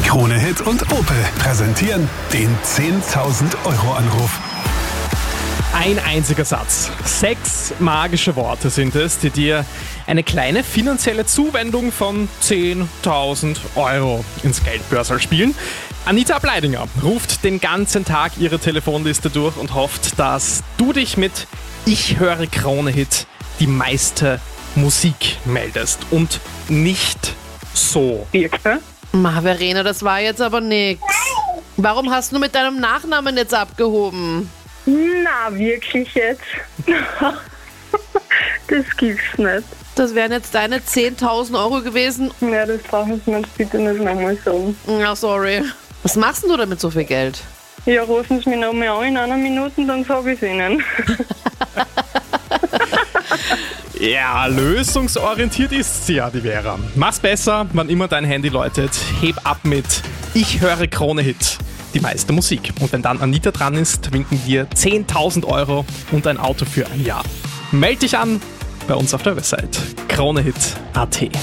Krone Hit und Opel präsentieren den 10.000 Euro Anruf. Ein einziger Satz. 6 magische Worte sind es, die dir eine kleine finanzielle Zuwendung von 10.000 Euro ins Geldbörsel spielen. Anita Bleidinger ruft den ganzen Tag ihre Telefonliste durch und hofft, dass du dich mit Ich höre Krone Hit die meiste Musik meldest und nicht so. Birke? Verena, das war jetzt aber nix. Warum hast du mit deinem Nachnamen jetzt abgehoben? Na, wirklich jetzt? Das gibt's nicht. Das wären jetzt deine 10.000 Euro gewesen. Ja, das brauchen Sie mir jetzt bitte nicht nochmal sagen. Ja, sorry. Was machst denn du damit so viel Geld? Ja, rufen Sie mich nochmal an in einer Minute, dann sage ich es Ihnen. Ja, lösungsorientiert ist sie ja, die Vera. Mach's besser, wann immer dein Handy läutet. Heb ab mit Ich höre Krone Hit, die meiste Musik. Und wenn dann Anita dran ist, winken dir 10.000 Euro und ein Auto für ein Jahr. Meld dich an bei uns auf der Website kronehit.at.